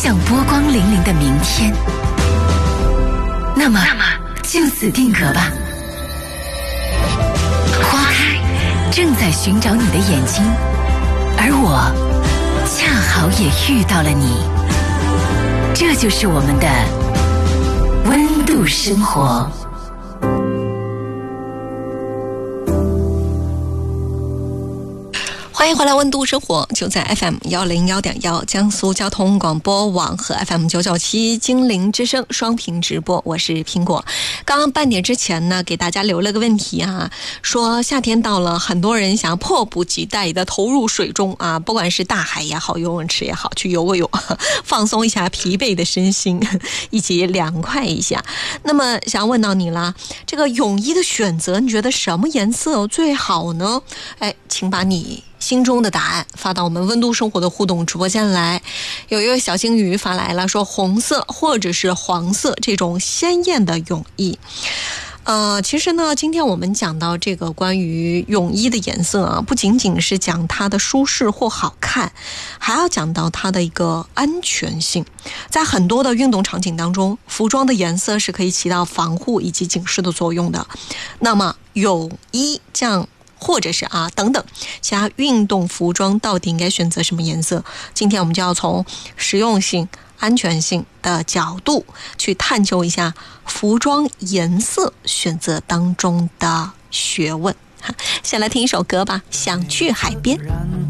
向波光粼粼的明天，那么就此定格吧。花开正在寻找你的眼睛，而我恰好也遇到了你。这就是我们的温度生活。 欢迎回来，温度生活就在 FM101.1 江苏交通广播网和 FM997 精灵之声双屏直播，我是苹果。刚刚半点之前呢，给大家留了个问题啊，说夏天到了，很多人想迫不及待的投入水中啊，不管是大海也好，游泳池也好，去游个泳，放松一下疲惫的身心，一起凉快一下。那么想问到你了，这个泳衣的选择，你觉得什么颜色最好呢？请把你心中的答案发到我们温度生活的互动直播间来。有一位小星鱼发来了，说红色或者是黄色这种鲜艳的泳衣。其实呢，今天我们讲到这个关于泳衣的颜色啊，不仅仅是讲它的舒适或好看，还要讲到它的一个安全性。在很多的运动场景当中，服装的颜色是可以起到防护以及警示的作用的。那么泳衣这样或者是等等其他运动服装到底应该选择什么颜色？今天我们就要从实用性、安全性的角度去探究一下服装颜色选择当中的学问。先来听一首歌吧，想去海边。